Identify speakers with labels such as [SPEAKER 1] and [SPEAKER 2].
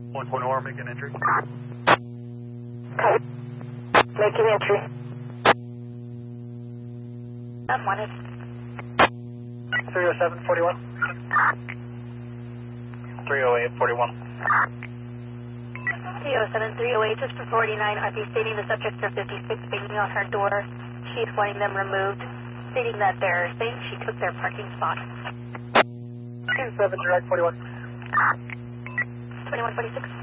[SPEAKER 1] 1.0, make an entry.
[SPEAKER 2] Copy. Making entry.
[SPEAKER 3] I'm wanted.
[SPEAKER 1] 30741. 30841.
[SPEAKER 3] 307, 308, just for 49, I'd be stating the subjects are 56, banging on her door. She's wanting them removed, stating that they're saying she took their parking spot.
[SPEAKER 1] 27 direct 41.
[SPEAKER 3] 2146.